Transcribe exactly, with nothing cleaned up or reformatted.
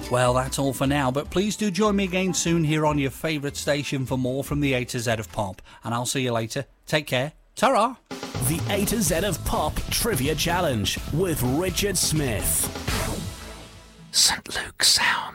Well, that's all for now, but please do join me again soon here on your favourite station for more from the A to Z of Pop, and I'll see you later. Take care. Ta-ra! The A to Z of Pop Trivia Challenge with Richard Smith. Saint Luke Sound.